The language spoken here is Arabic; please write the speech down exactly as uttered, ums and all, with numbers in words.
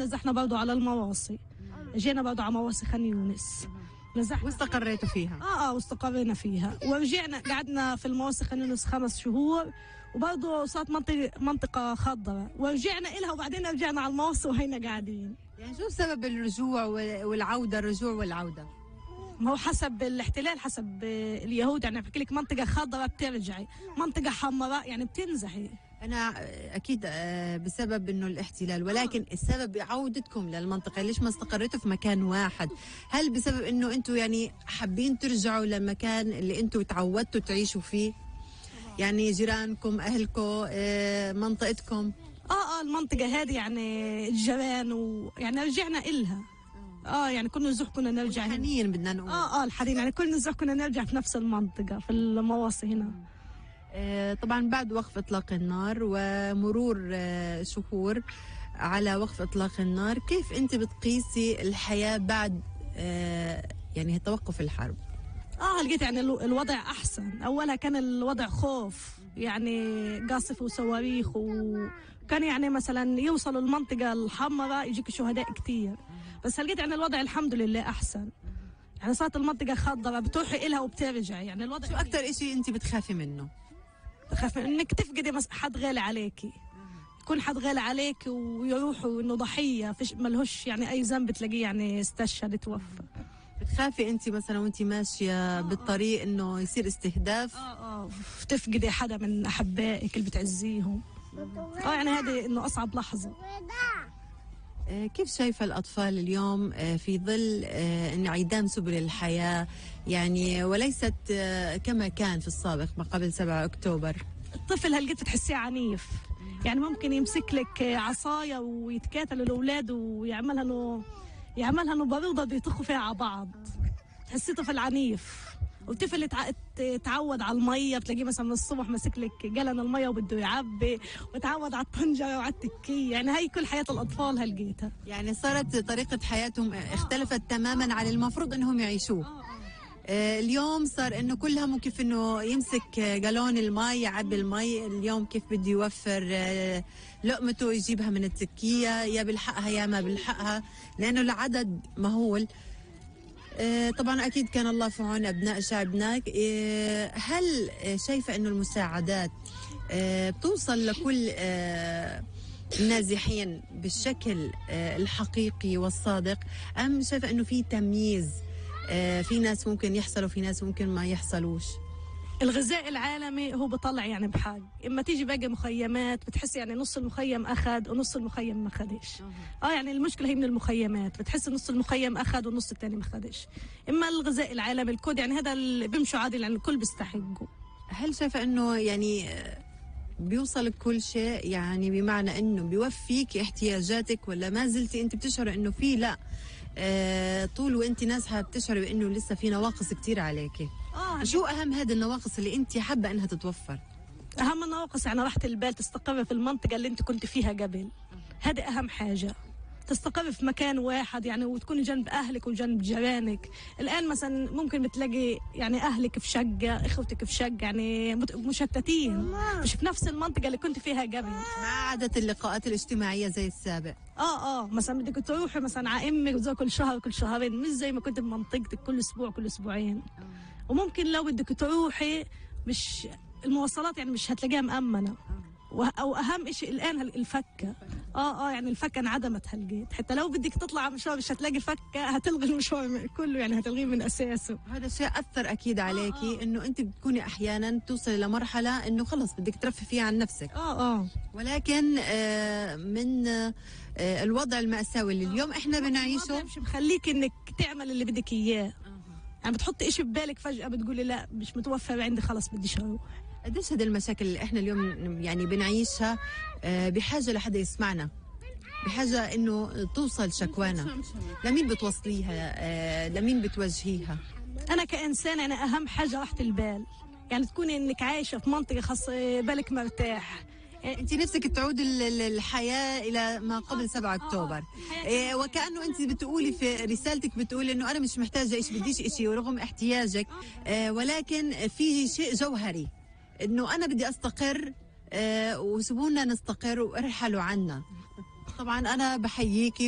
نزحنا برضو على المواصي، جينا برضو على مواصي خان يونس نزحنا واستقريتوا فيها. اه اه واستقرينا فيها ورجعنا قعدنا في المواصي خان يونس خمس شهور، وبرضو صارت منطقة منطقة خضراء ورجعنا إلها، وبعدين رجعنا على المواصي وهينا قاعدين. يعني شو سبب الرجوع والعودة الرجوع والعودة؟ ما هو حسب الاحتلال، حسب اليهود، يعني بحكي لك منطقة خضراء بترجعي، منطقة حمراء يعني بتنزحي. أنا أكيد بسبب إنه الاحتلال، ولكن السبب بعودتكم للمنطقة ليش ما استقريتوا في مكان واحد؟ هل بسبب إنه أنتوا يعني حابين ترجعوا للمكان اللي أنتوا تعودتوا تعيشوا فيه؟ يعني جيرانكم، أهلكم، منطقتكم؟ آه آه المنطقة هذه يعني الجيران، ويعني رجعنا إلها. اه يعني كل نزوح كنا نرجع. الحنين بدنا نقول. اه اه الحنين، يعني كل نزوح كنا نرجع في نفس المنطقة في المواصي هنا. آه طبعا بعد وقف اطلاق النار ومرور آه شهور على وقف اطلاق النار، كيف انت بتقيسي الحياة بعد آه يعني توقف الحرب؟ اه لقيت يعني الوضع احسن. اولها كان الوضع خوف، يعني قاصف وصواريخ، وكان يعني مثلا يوصلوا المنطقة الحمراء يجيك شهداء كتير، بس لقيت يعني الوضع الحمد لله احسن. يعني صارت المنطقة خضراء بتروحي إلها وبترجع. يعني الوضع شو أكتر إشي أنت بتخافي منه؟ بخاف إنك تفقدي حد غالي عليكي، يكون حد غالي عليكي ويروحوا إنه ضحية فيش ملهوش يعني أي ذنب تلاقيه يعني استشهد توفى. بتخافي أنت مثلا وأنت ماشية بالطريق إنه يصير استهداف؟ آه آه تفقدي حدا من أحبائك اللي بتعزيهم. آه يعني هذه إنه أصعب لحظة. كيف شايفة الأطفال اليوم في ظل انعدام سبل الحياة، يعني وليست كما كان في السابق ما قبل سبعة أكتوبر؟ الطفل هلقيت تحسيه عنيف، يعني ممكن يمسك لك عصاية ويتكاتلوا الأولاد ويعملها إنه يعملها إنه بريضة بيطخوا فيها على بعض. تحسيه طفل عنيف. والطفل تعود على الميه، بتلاقيه مثلا من الصبح ماسك لك جلن الميه وبده يعبي، وتعود على الطنجره وعلى التكيه. يعني هي كل حياه الاطفال هلقيتها. يعني صارت طريقه حياتهم اختلفت تماما عن المفروض انهم يعيشوه. آه اليوم صار انه كل همه كيف انه يمسك جالون المي يعبي المي، اليوم كيف بده يوفر آه لقمته يجيبها من التكيه، يا بلحقها يا ما بلحقها، لانه العدد مهول. آه طبعا أكيد كان الله في عون أبناء شعبنا. آه هل شايفة أنه المساعدات آه بتوصل لكل آه النازحين بالشكل آه الحقيقي والصادق، أم شايفة أنه في تمييز، آه في ناس ممكن يحصلوا في ناس ممكن ما يحصلوش؟ الغذاء العالمي هو بطلع يعني بحاج، اما تيجي باقي مخيمات بتحس يعني نص المخيم اخذ ونص المخيم ما اخذش. اه يعني المشكله هي من المخيمات، بتحس نص المخيم اخذ والنص الثاني ما اخذش. اما الغذاء العالمي الكود يعني هذا اللي بيمشوا عادي، يعني الكل بيستحقوا. هل شايفه انه يعني بيوصل كل شيء، يعني بمعنى انه بيوفيك احتياجاتك، ولا ما زلتي انت بتشعري انه في لا آه طول وانت نازحه بتشعري بانه لسه في نواقص كتير عليكي؟ آه شو اهم هذه النواقص اللي انت حابه انها تتوفر؟ اهم النواقص يعني راحه البال، تستقر في المنطقه اللي انت كنت فيها قبل، هذه اهم حاجه. تستقر في مكان واحد يعني، وتكوني جنب اهلك وجنب جيرانك. الان مثلا ممكن بتلاقي يعني اهلك في شقه، اخوتك في شقه، يعني مشتتين، مش في نفس المنطقه اللي كنت فيها قبل. ما عادت اللقاءات الاجتماعيه زي السابق. اه اه مثلا بدك تروحي مثلا على امك وزي كل شهر كل شهرين، مش زي ما كنت بمنطقتك كل اسبوع كل اسبوعين. وممكن لو بدك تروحي مش المواصلات يعني مش هتلاقيها مأمنة. او اهم شيء الان الفكه. اه اه يعني الفكه انعدمت هلقيت، حتى لو بدك تطلع مشوار مش هتلاقي فكه، هتلغي المشوار كله، يعني هتلغيه من اساسه. هذا الشيء اثر اكيد عليكي. آه آه. انه انت بتكوني احيانا توصلي لمرحله انه خلص بدك ترفهي عن نفسك. اه اه ولكن آه من آه الوضع المأساوي اللي اليوم احنا بنعيشه مش مخليك انك تعمل اللي بدك اياه. يعني بتحطي شيء ببالك فجاه بتقولي لا مش متوفر عندي خلص بديش اروح. قديش هذه المشاكل اللي احنا اليوم يعني بنعيشها بحاجه لحدا يسمعنا، بحاجه انه توصل شكوانا، لمين بتوصليها؟ لمين بتوجهيها؟ انا كانسان انا اهم حاجه راحه البال، يعني تكوني انك عايشه في منطقه خاص بالك مرتاح. انت نفسك تعود الحياه الى ما قبل سبعة اكتوبر. إيه وكانه انت بتقولي في رسالتك بتقولي انه انا مش محتاجه ايش بديش اشي ورغم احتياجك، إيه ولكن في شيء جوهري انه انا بدي استقر، إيه وسيبونا نستقر وارحلوا عنا. طبعا انا بحييكي